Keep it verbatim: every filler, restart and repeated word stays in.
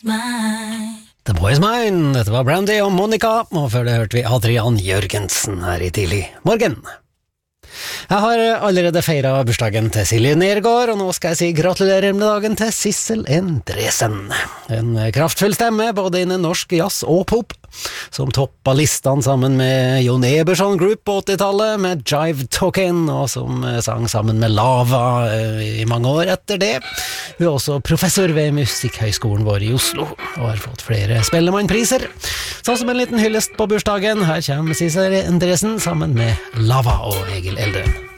The Boy Is Mine, dette var Brandy og Monica, og før det hørte vi Adrian Jørgensen her i tidlig morgen. Jeg har allerede feiret bursdagen til Silje Nergård, og nå skal jeg si gratulerer med dagen til Sissel Endresen. En kraftfull stemme, både innen norsk jazz og pop, som toppa listene sammen med Jon Eberson Group på åttitallet med Jive Talkin', og som sang sammen med Lava i mange år etter det. Hun er også professor ved Musikkhøgskolen vår i Oslo, og har fått flere Spellemannpriser. Så som en liten hyllest på bursdagen, her kommer Sissel Endresen sammen med Lava og Egil Eldren.